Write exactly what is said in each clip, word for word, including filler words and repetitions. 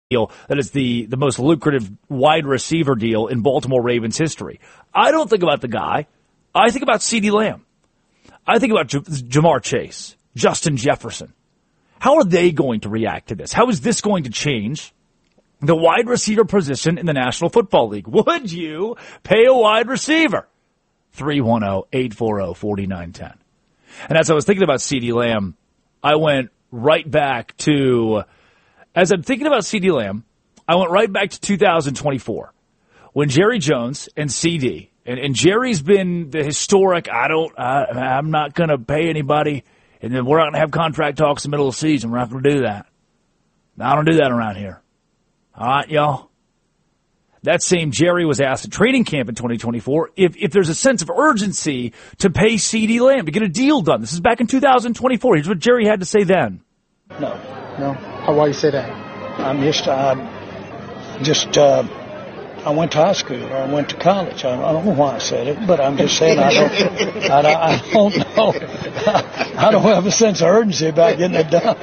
deal that is the, the most lucrative wide receiver deal in Baltimore Ravens history. I don't think about the guy. I think about CeeDee Lamb. I think about J- Jamar Chase, Justin Jefferson. How are they going to react to this? How is this going to change the wide receiver position in the National Football League? Would you pay a wide receiver? three one zero, eight four zero, four nine one zero. And as I was thinking about CeeDee Lamb, I went right back to, as I'm thinking about CeeDee Lamb, I went right back to two thousand twenty-four when Jerry Jones and C D, and, and Jerry's been the historic, I don't, I, I'm not going to pay anybody, and then we're not going to have contract talks in the middle of the season. We're not going to do that. I don't do that around here. All right, y'all. That same Jerry was asked at training camp in twenty twenty-four if, if there's a sense of urgency to pay CeeDee Lamb, to get a deal done. This is back in two thousand twenty-four. Here's what Jerry had to say then. No, no. How, why you say that? I'm just, uh, just, uh, I went to high school or I went to college. I, I don't know why I said it, but I'm just saying I don't, I, I don't know. I don't have a sense of urgency about getting it done.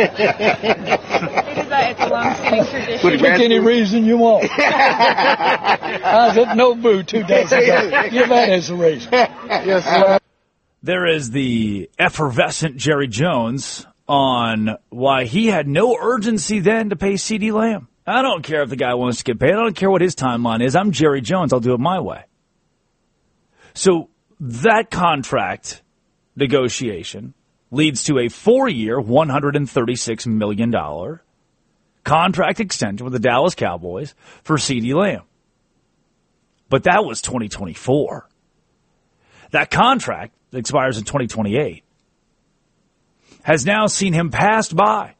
It's a long-standing tradition. Pick any reason you want. I was at Nobu two days ago. Give that as a reason. Yes, sir. There is the effervescent Jerry Jones on why he had no urgency then to pay CeeDee Lamb. I don't care if the guy wants to get paid. I don't care what his timeline is. I'm Jerry Jones. I'll do it my way. So that contract negotiation leads to a four-year, one hundred thirty-six million dollars contract extension with the Dallas Cowboys for CeeDee Lamb. But that was twenty twenty-four. That contract that expires in twenty twenty-eight has now seen him passed by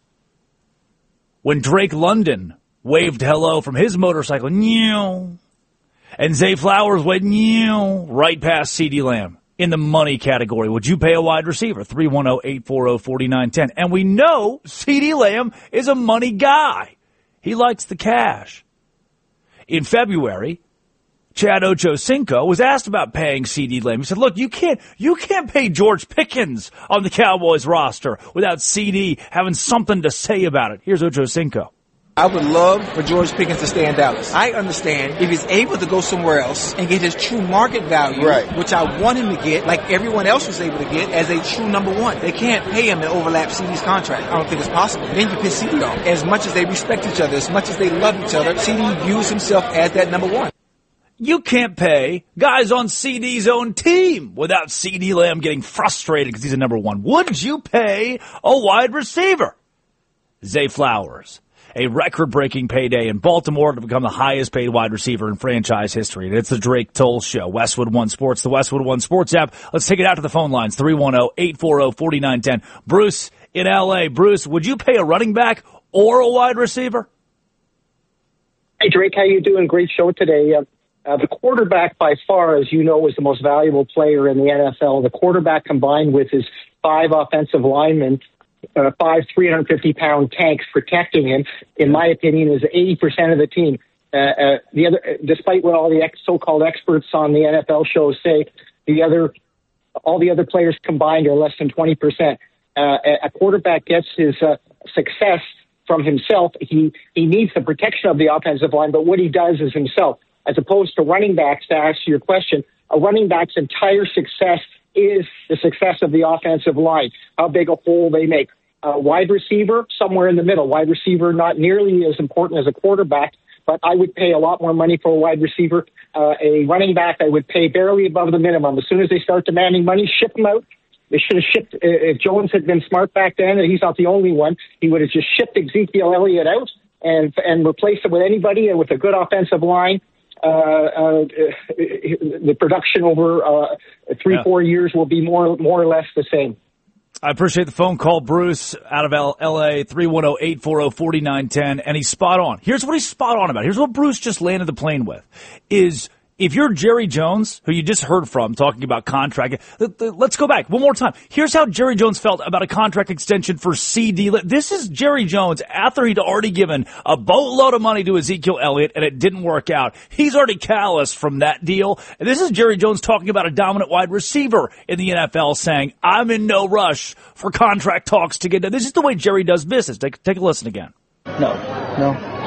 when Drake London waved hello from his motorcycle, and Zay Flowers went right past CeeDee Lamb in the money category. Would you pay a wide receiver? three one zero, eight four zero, four nine one zero. And we know CeeDee Lamb is a money guy. He likes the cash. In February, Chad Ochocinco was asked about paying CeeDee Lamb. He said, look, you can't, you can't pay George Pickens on the Cowboys roster without C D having something to say about it. Here's Ochocinco. I would love for George Pickens to stay in Dallas. I understand if he's able to go somewhere else and get his true market value, right, which I want him to get, like everyone else was able to get, as a true number one. They can't pay him to overlap C D's contract. I don't think it's possible. Then you piss C D off. As much as they respect each other, as much as they love each other, C D views himself as that number one. You can't pay guys on C D's own team without CeeDee Lamb getting frustrated because he's a number one. Would you pay a wide receiver? Zay Flowers. A record-breaking payday in Baltimore to become the highest-paid wide receiver in franchise history. And it's the Drake Toll Show. Westwood One Sports, the Westwood One Sports app. Let's take it out to the phone lines. three one zero, eight four zero, four nine one zero. Bruce in L A. Bruce, would you pay a running back or a wide receiver? Hey, Drake, how you doing? Great show today. Uh, uh, the quarterback, by far, as you know, is the most valuable player in the N F L. The quarterback combined with his five offensive linemen, Uh, five three hundred fifty pound tanks protecting him, in my opinion, is eighty percent of the team. Uh, uh, the other, despite what all the ex- so-called experts on the N F L shows say, the other, all the other players combined are less than twenty percent. Uh, a quarterback gets his uh, success from himself. He he needs the protection of the offensive line, but what he does is himself, as opposed to running backs. To answer your question, a running back's entire success is the success of the offensive line, how big a hole they make. Uh, wide receiver, somewhere in the middle. Wide receiver, not nearly as important as a quarterback, but I would pay a lot more money for a wide receiver. Uh, a running back, I would pay barely above the minimum. As soon as they start demanding money, ship them out. They should have shipped, uh, if Jones had been smart back then, and he's not the only one, he would have just shipped Ezekiel Elliott out and and replaced it with anybody and with a good offensive line. Uh, uh, the production over uh, three, yeah. four years will be more, more or less the same. I appreciate the phone call, Bruce, out of L A, three one zero, eight four zero, four nine one zero, and he's spot on. Here's what he's spot on about. Here's what Bruce just landed the plane with, is if you're Jerry Jones, who you just heard from talking about contract, let's go back one more time. Here's how Jerry Jones felt about a contract extension for C D. This is Jerry Jones after he'd already given a boatload of money to Ezekiel Elliott and it didn't work out. He's already calloused from that deal. And this is Jerry Jones talking about a dominant wide receiver in the N F L saying, I'm in no rush for contract talks to get done. This is the way Jerry does business. Take, take a listen again. No, no.